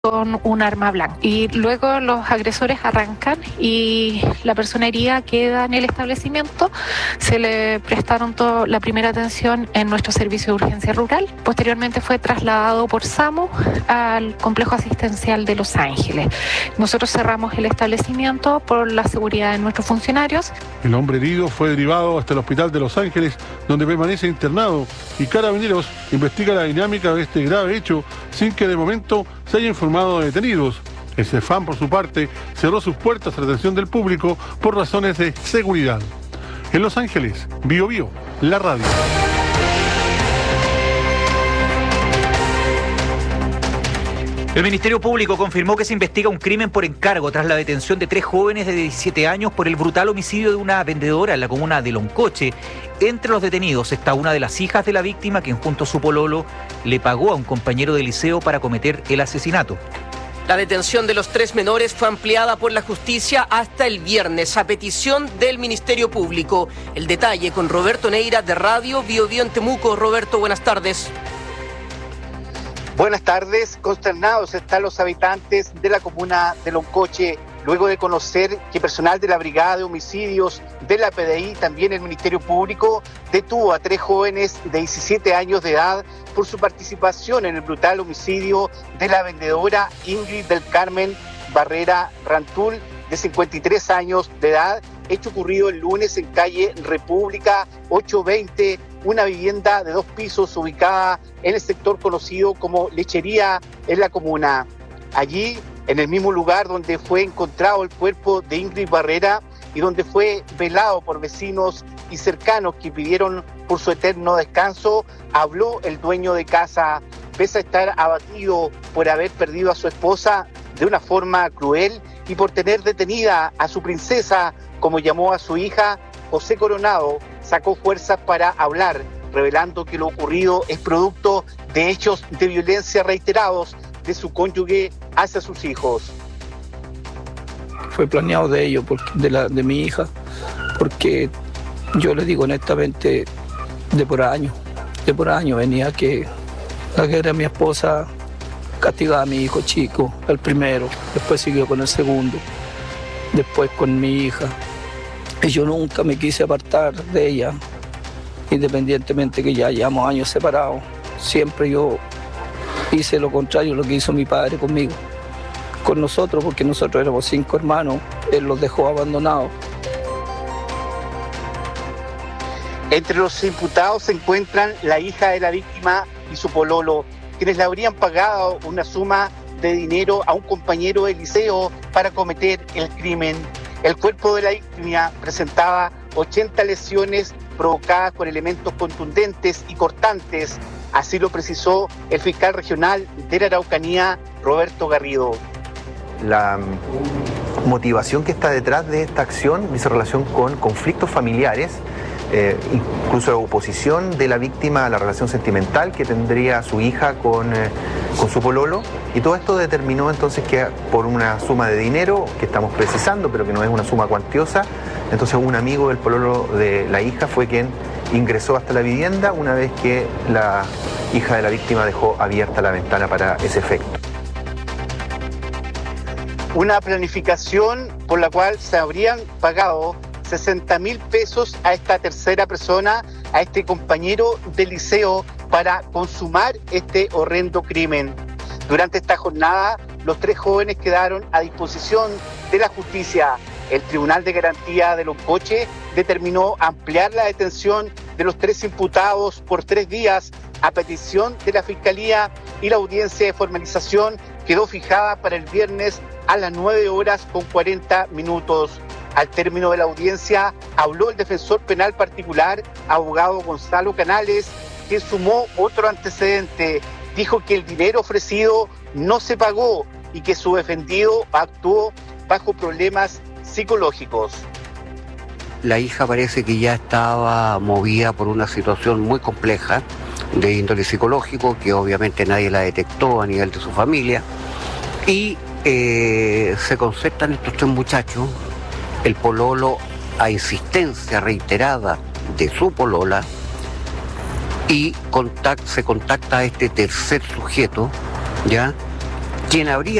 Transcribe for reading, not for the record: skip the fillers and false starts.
con un arma blanca. Y luego los agresores arrancan y la persona herida queda en el establecimiento. Se le prestaron la primera atención en nuestro servicio de urgencia rural. Posteriormente fue trasladado por SAMU al complejo asistencial de Los Ángeles. Nosotros cerramos el establecimiento por la seguridad de nuestros funcionarios. El hombre herido fue derivado hasta el hospital de Los Ángeles, donde permanece internado, y Carabineros investiga la dinámica de este grave hecho sin que de momento se haya informado de detenidos. El CEFAM, por su parte, cerró sus puertas a la atención del público por razones de seguridad. En Los Ángeles, Bio Bio, la radio. El Ministerio Público confirmó que se investiga un crimen por encargo tras la detención de 3 jóvenes de 17 años por el brutal homicidio de una vendedora en la comuna de Loncoche. Entre los detenidos está una de las hijas de la víctima, quien junto a su pololo le pagó a un compañero de liceo para cometer el asesinato. La detención de los 3 menores fue ampliada por la justicia hasta el viernes a petición del Ministerio Público. El detalle con Roberto Neira de Radio Bio Bio en Temuco. Roberto, buenas tardes. Buenas tardes. Consternados están los habitantes de la comuna de Loncoche luego de conocer que personal de la Brigada de Homicidios de la PDI, también el Ministerio Público, detuvo a 3 jóvenes de 17 años de edad por su participación en el brutal homicidio de la vendedora Ingrid del Carmen Barrera Rantul, de 53 años de edad, hecho ocurrido el lunes en calle República 820, una vivienda de 2 pisos ubicada en el sector conocido como Lechería en la comuna. Allí, en el mismo lugar donde fue encontrado el cuerpo de Ingrid Barrera y donde fue velado por vecinos y cercanos que pidieron por su eterno descanso, habló el dueño de casa. Pese a estar abatido por haber perdido a su esposa de una forma cruel y por tener detenida a su princesa, como llamó a su hija, José Coronado sacó fuerzas para hablar, revelando que lo ocurrido es producto de hechos de violencia reiterados de su cónyuge hacia sus hijos. Fue planeado de ellos, de mi hija, porque yo les digo honestamente, de por año venía que la que era mi esposa castigaba a mi hijo chico, el primero, después siguió con el segundo, después con mi hija. Y yo nunca me quise apartar de ella, independientemente que ya llevamos años separados. Siempre yo hice lo contrario, lo que hizo mi padre conmigo, con nosotros, porque nosotros éramos 5 hermanos, él los dejó abandonados. Entre los imputados se encuentran la hija de la víctima y su pololo, quienes le habrían pagado una suma de dinero a un compañero de liceo para cometer el crimen. El cuerpo de la víctima presentaba 80 lesiones provocadas por elementos contundentes y cortantes, así lo precisó el fiscal regional de la Araucanía, Roberto Garrido. La motivación que está detrás de esta acción dice relación con conflictos familiares, incluso oposición de la víctima a la relación sentimental que tendría su hija con su pololo, y todo esto determinó entonces que por una suma de dinero que estamos precisando, pero que no es una suma cuantiosa, entonces un amigo del pololo de la hija fue quien ingresó hasta la vivienda una vez que la hija de la víctima dejó abierta la ventana para ese efecto. Una planificación por la cual se habrían pagado 60.000 pesos a esta tercera persona, a este compañero de liceo, para consumar este horrendo crimen. Durante esta jornada, los 3 jóvenes quedaron a disposición de la justicia. El Tribunal de Garantía de Loncoche determinó ampliar la detención de los 3 imputados por 3 días a petición de la Fiscalía, y la audiencia de formalización quedó fijada para el viernes a las 9:40. Al término de la audiencia habló el defensor penal particular, abogado Gonzalo Canales, que sumó otro antecedente. Dijo que el dinero ofrecido no se pagó y que su defendido actuó bajo problemas psicológicos. La hija parece que ya estaba movida por una situación muy compleja de índole psicológico, que obviamente nadie la detectó a nivel de su familia, y se concertan estos 3 muchachos. El pololo, a insistencia reiterada de su polola, y se contacta a este tercer sujeto, ¿ya?, quien habría